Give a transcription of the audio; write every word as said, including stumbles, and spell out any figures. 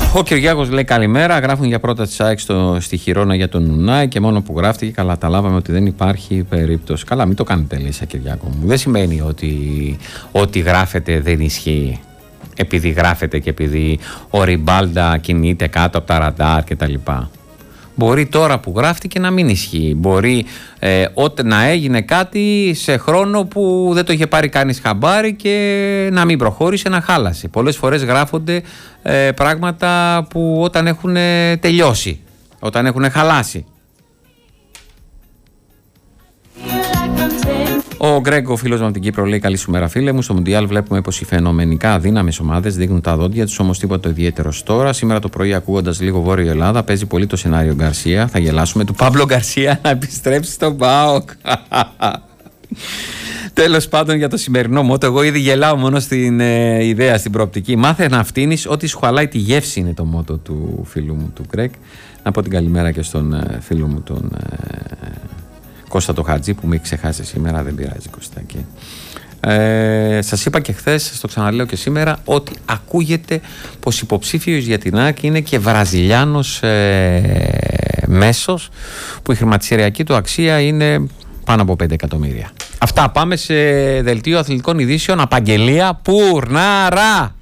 Ο Κυριάκος λέει καλημέρα. Γράφουν για πρώτα της ΑΕΚ στη Χιρόνα για τον Νουνάη και μόνο που γράφτηκε καλά τα λάβαμε ότι δεν υπάρχει περίπτωση. Καλά, μην το κάνετε Λίσσα, Κυριάκο μου. Δεν σημαίνει ότι ό,τι γράφετε δεν ισχύει. Επειδή γράφετε και επειδή ο Ριμπάλντα κινείται κάτω από τα ραντάρ κτλ. Μπορεί τώρα που γράφτηκε να μην ισχύει. Μπορεί ε, ότι να έγινε κάτι σε χρόνο που δεν το είχε πάρει κανείς χαμπάρι και να μην προχώρησε, να χάλασε. Πολλές φορές γράφονται ε, πράγματα που όταν έχουν τελειώσει, όταν έχουν χαλάσει. Ο Γκρέγκο, φίλος μου από την Κύπρο, λέει: καλή σου μέρα, φίλε μου. Στο Μουντιάλ βλέπουμε πως οι φαινομενικά αδύναμες ομάδες δείχνουν τα δόντια τους, όμως τίποτα ιδιαίτερο τώρα. Σήμερα το πρωί, ακούγοντας λίγο Βόρειο Ελλάδα, παίζει πολύ το σενάριο Γκαρσία. Θα γελάσουμε του Παύλο Γκαρσία να επιστρέψει στον ΠΑΟΚ. Τέλος πάντων, για το σημερινό μότο, εγώ ήδη γελάω μόνο στην ε, ιδέα, στην προοπτική. Μάθε να φτύνεις, ό,τι σου χαλάει τη γεύση είναι το μότο του φίλου μου του Γκρέγκ. Να πω την καλημέρα και στον ε, φίλο μου τον. Ε, Κώστα το Χατζή που με έχει ξεχάσει σήμερα, δεν πειράζει Κωστάκη. Ε, σας είπα και χθες, σας το ξαναλέω και σήμερα, ότι ακούγεται πως υποψήφιος για την ΑΕΚ είναι και Βραζιλιάνος ε, μέσος, που η χρηματιστηριακή του αξία είναι πάνω από πέντε εκατομμύρια. Αυτά, πάμε σε δελτίο αθλητικών ειδήσεων. Απαγγελία Πουρνάρα.